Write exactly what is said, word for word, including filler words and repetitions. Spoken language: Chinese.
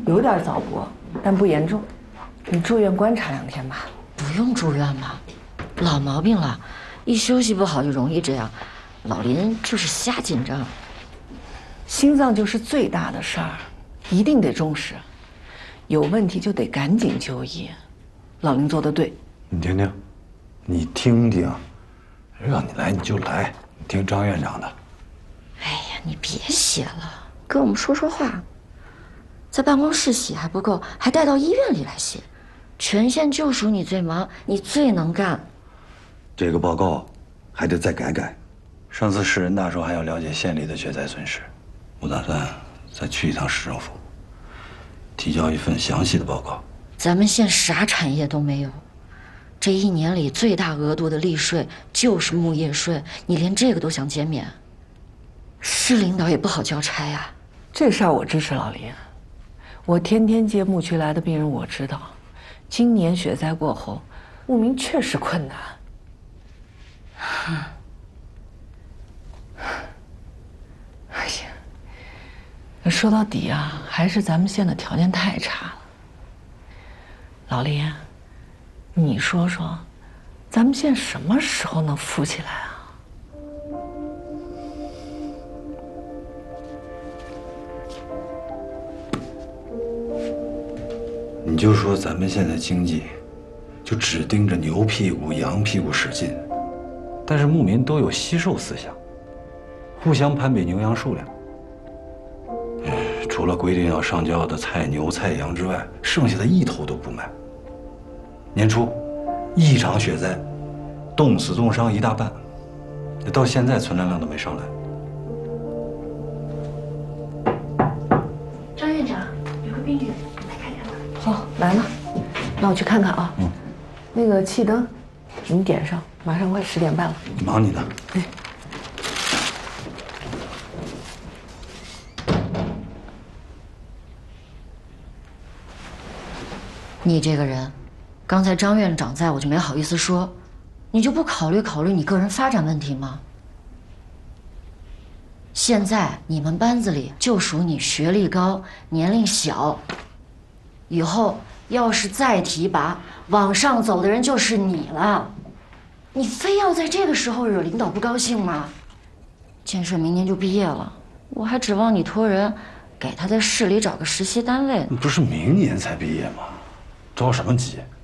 有点早搏，但不严重。你住院观察两天吧。 不用住院嘛，老毛病了，一休息不好就容易这样。老林就是瞎紧张。 心脏就是最大的事儿，一定得重视。有问题就得赶紧就医。老林做得对。 你听听，你听听，让你来你就来，你听张院长的。 哎呀，你别写了，跟我们说说话。在办公室写还不够，还带到医院里来写。全县就属你最忙，你最能干。 这个报告还得再改改。上次市人大说还要了解县里的血灾损失，我打算再去一趟市政府，提交一份详细的报告。 咱们县啥产业都没有，这一年里最大额度的利税就是木业税，你连这个都想减免，市领导也不好交差呀。 这事儿我支持老林，我天天接牧区来的病人，我知道，今年雪灾过后，牧民确实困难。哎呀，说到底啊，还是咱们县的条件太差了。老林，你说说，咱们县什么时候能富起来啊？ 你就说咱们现在经济，就只盯着牛屁股、羊屁股使劲，但是牧民都有惜售思想，互相攀比牛羊数量。除了规定要上交的菜牛、菜羊之外，剩下的一头都不卖。年初，一场雪灾，冻死冻伤一大半，到现在存栏量都没上来。 张院长，有个病人来看看了。 好，来了，那我去看看啊。 嗯。 那个气灯，你点上，马上快十点半了。 你忙你的。 哎。 你这个人，刚才张院长在我就没好意思说，你就不考虑考虑你个人发展问题吗？现在你们班子里就属你学历高、年龄小，以后要是再提拔，往上走的人就是你了。你非要在这个时候惹领导不高兴吗？建设明年就毕业了，我还指望你托人给他在市里找个实习单位。 不是明年才毕业吗？着什么急？